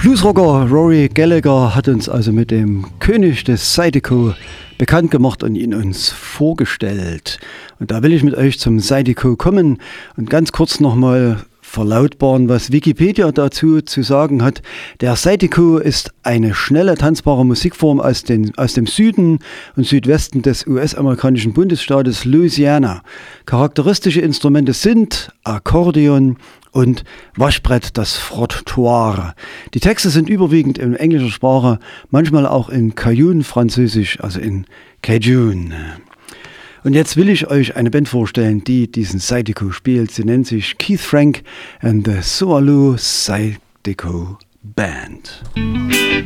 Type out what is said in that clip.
Bluesrocker Rory Gallagher hat uns also mit dem König des Zydeco bekannt gemacht und ihn uns vorgestellt. Und da will ich mit euch zum Zydeco kommen und ganz kurz nochmal verlautbaren, was Wikipedia dazu zu sagen hat. Der Zydeco ist eine schnelle, tanzbare Musikform aus dem Süden und Südwesten des US-amerikanischen Bundesstaates Louisiana. Charakteristische Instrumente sind Akkordeon und Waschbrett, das Frottoir. Die Texte sind überwiegend in englischer Sprache, manchmal auch in Cajun, Französisch, also in Cajun. Und jetzt will ich euch eine Band vorstellen, die diesen Zydeco spielt. Sie nennt sich Keith Frank and the Soalu Zydeco Band.